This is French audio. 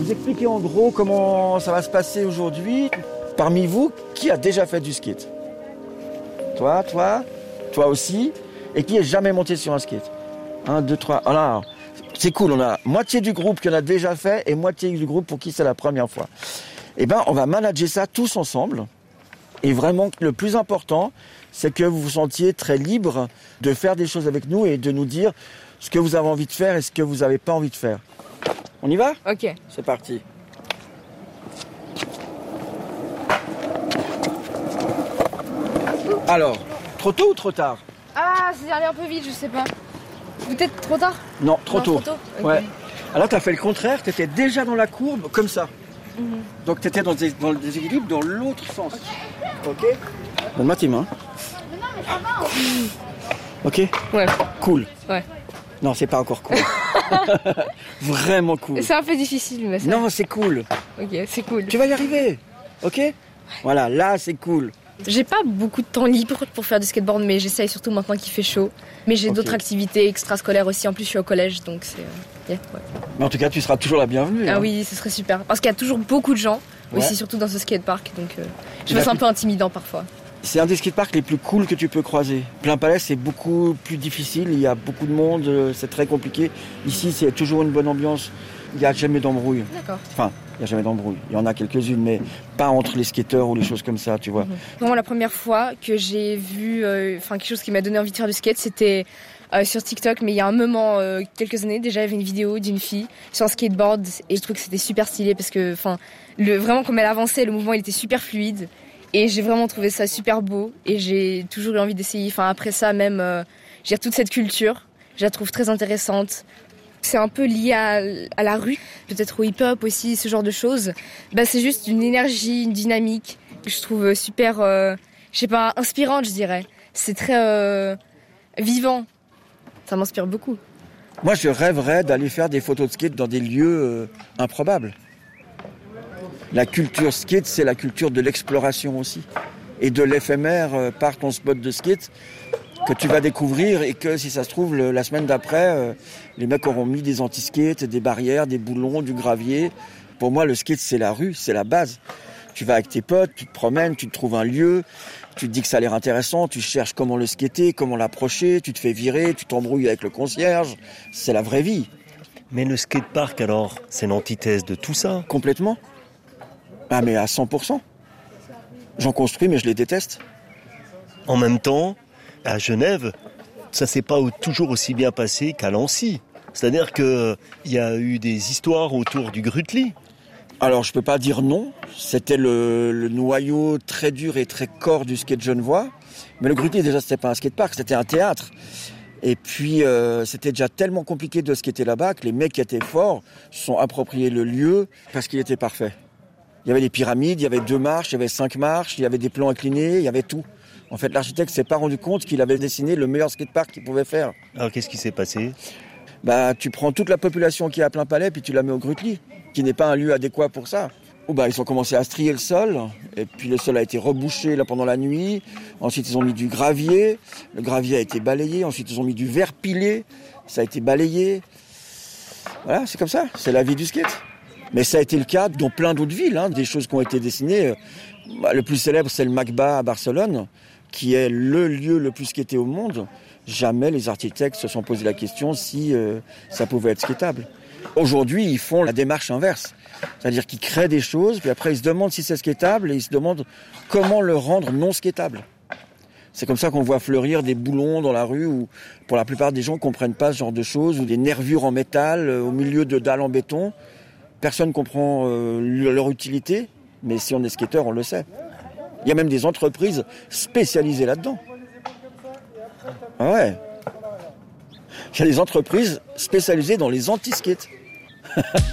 vous expliquer en gros comment ça va se passer aujourd'hui. Parmi vous, qui a déjà fait du skate ? Toi aussi. Et qui n'est jamais monté sur un skate ? 1, 2, 3. Alors, c'est cool, on a moitié du groupe qui en a déjà fait et moitié du groupe pour qui c'est la première fois. Eh bien, on va manager ça tous ensemble. Et vraiment, le plus important, c'est que vous vous sentiez très libre de faire des choses avec nous et de nous dire ce que vous avez envie de faire et ce que vous n'avez pas envie de faire. On y va ? Ok. C'est parti. Alors, trop tôt ou trop tard ? Ah, c'est allé un peu vite, je sais pas. Peut-être trop tard ? Non, trop tôt. Okay. Ouais. Alors, tu as fait le contraire, tu étais déjà dans la courbe, comme ça. Donc, tu étais dans le déséquilibre dans l'autre sens. Ok ? Donne-moi tes mains. Non, mais ça va. Ok ? Ouais. Cool. Ouais. Non, c'est pas encore cool. Vraiment cool. C'est un peu difficile, mais ça... Non, c'est cool. Ok, c'est cool. Tu vas y arriver. Ok ? Voilà, là, c'est cool. J'ai pas beaucoup de temps libre pour faire du skateboard, mais j'essaye surtout maintenant qu'il fait chaud. Mais j'ai d'autres activités extrascolaires aussi. En plus, je suis au collège, donc c'est... ouais. Mais en tout cas, tu seras toujours la bienvenue. Ah oui, ce serait super. Parce qu'il y a toujours beaucoup de gens, aussi surtout dans ce skatepark. Donc je me sens un peu intimidant parfois. C'est un des skateparks les plus cool que tu peux croiser. Plein Palais, c'est beaucoup plus difficile. Il y a beaucoup de monde, c'est très compliqué. Ici, c'est toujours une bonne ambiance. Il n'y a jamais d'embrouille. D'accord. Enfin, il n'y a jamais d'embrouille. Il y en a quelques-unes, mais pas entre les skateurs ou les choses comme ça, tu vois. Vraiment, la première fois que j'ai vu quelque chose qui m'a donné envie de faire du skate, c'était sur TikTok. Mais il y a un moment, quelques années, déjà, il y avait une vidéo d'une fille sur un skateboard. Et je trouve que c'était super stylé parce que, vraiment, comme elle avançait, le mouvement, il était super fluide. Et j'ai vraiment trouvé ça super beau. Et j'ai toujours eu envie d'essayer. Après ça, même, j'ai toute cette culture. Je la trouve très intéressante. C'est un peu lié à la rue, peut-être au hip-hop aussi, ce genre de choses. C'est juste une énergie, une dynamique que je trouve super, inspirante, je dirais. C'est très vivant. Ça m'inspire beaucoup. Moi, je rêverais d'aller faire des photos de skate dans des lieux improbables. La culture skate, c'est la culture de l'exploration aussi. Et de l'éphémère par ton spot de skate que tu vas découvrir et que, si ça se trouve, la semaine d'après, les mecs auront mis des anti-skates, des barrières, des boulons, du gravier. Pour moi, le skate, c'est la rue, c'est la base. Tu vas avec tes potes, tu te promènes, tu te trouves un lieu, tu te dis que ça a l'air intéressant, tu cherches comment le skater, comment l'approcher, tu te fais virer, tu t'embrouilles avec le concierge. C'est la vraie vie. Mais le skatepark, alors, c'est l'antithèse de tout ça ? Complètement. Ah, mais à 100%. J'en construis, mais je les déteste. En même temps, à Genève, ça s'est pas toujours aussi bien passé qu'à Lancy. C'est-à-dire qu'il y a eu des histoires autour du Grutli. Alors, je peux pas dire non. C'était le noyau très dur et très corps du skate genevois. Mais le Grutli, déjà, c'était pas un skatepark, c'était un théâtre. Et puis, c'était déjà tellement compliqué de skater là-bas que les mecs qui étaient forts se sont appropriés le lieu parce qu'il était parfait. Il y avait des pyramides, il y avait 2 marches, il y avait 5 marches, il y avait des plans inclinés, il y avait tout. En fait, l'architecte s'est pas rendu compte qu'il avait dessiné le meilleur skatepark qu'il pouvait faire. Alors, qu'est-ce qui s'est passé ? Tu prends toute la population qui est à Plein Palais, puis tu la mets au Grutli, qui n'est pas un lieu adéquat pour ça. Ils ont commencé à strier le sol, et puis le sol a été rebouché là pendant la nuit. Ensuite, ils ont mis du gravier. Le gravier a été balayé. Ensuite, ils ont mis du verre pilé. Ça a été balayé. Voilà, c'est comme ça. C'est la vie du skate. Mais ça a été le cas dans plein d'autres villes, des choses qui ont été dessinées. Le plus célèbre, c'est le MACBA à Barcelone, qui est le lieu le plus skaté au monde. Jamais les architectes se sont posé la question si ça pouvait être skatable. Aujourd'hui, ils font la démarche inverse. C'est-à-dire qu'ils créent des choses, puis après ils se demandent si c'est skatable et ils se demandent comment le rendre non skatable. C'est comme ça qu'on voit fleurir des boulons dans la rue où, pour la plupart des gens, ne comprennent pas ce genre de choses, ou des nervures en métal au milieu de dalles en béton. Personne ne comprend leur utilité, mais si on est skateur, on le sait. Il y a même des entreprises spécialisées là-dedans. Ah ouais. Il y a des entreprises spécialisées dans les anti-skates.